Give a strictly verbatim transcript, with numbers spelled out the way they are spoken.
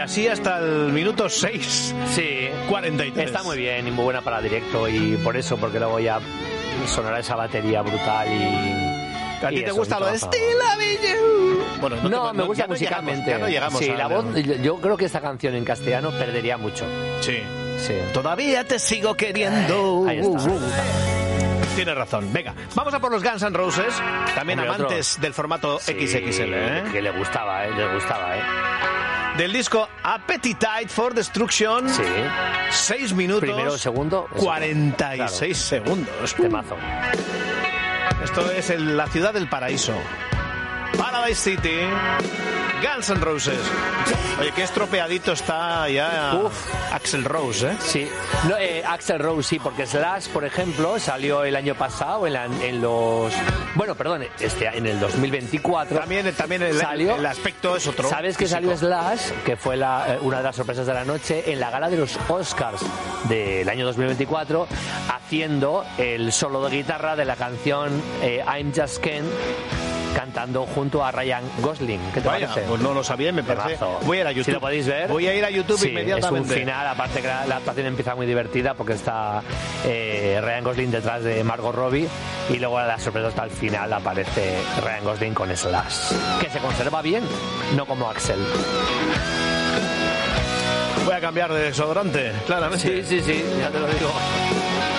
así hasta el minuto seis. Sí, cuarenta y tres. Está muy bien y muy buena para directo, y por eso, porque luego ya sonará esa batería brutal y... ¿A ti te eso, gusta lo de trabajo. Still Loving You? Bueno, No, no, te, me gusta ya no musicalmente. Llegamos, ya no llegamos sí, a... la voz, yo creo que esta canción en castellano perdería mucho. Sí. Sí. Todavía te sigo queriendo. Ahí está. Tienes razón. Venga, vamos a por los Guns N' Roses. También Hombre, amantes otro. del formato Sí, equis equis ele, ¿eh? Que le gustaba, ¿eh? Le gustaba, ¿eh? Del disco Appetite for Destruction. Sí. seis minutos. Primero, segundo. cuarenta y seis claro. segundos. Temazo. Esto es el, la ciudad del paraíso. Paradise City. Guns N' Roses. Oye, qué estropeadito está ya Uf. Axl Rose, ¿eh? Sí. No, eh, Axl Rose, sí, porque Slash, por ejemplo, salió el año pasado en, la, en los... Bueno, perdón, este, en el dos mil veinticuatro. También, también el, salió, el aspecto es otro. ¿Sabes que físico. salió Slash, que fue la, eh, una de las sorpresas de la noche, en la gala de los Oscars del año dos mil veinticuatro, haciendo el solo de guitarra de la canción eh, I'm Just Ken, cantando junto a Ryan Gosling? ¿Qué te Vaya, parece? pues no lo sabía, me parece. Temazo. Voy a ir a YouTube. Si lo podéis ver. Voy a ir a YouTube Sí, inmediatamente. Es un final, aparte que la, la actuación empieza muy divertida porque está eh, Ryan Gosling detrás de Margot Robbie, y luego la sorpresa hasta el final aparece Ryan Gosling con Slash, que se conserva bien, no como Axel. Voy a cambiar de desodorante, claramente. Sí, sí, sí, ya te lo digo.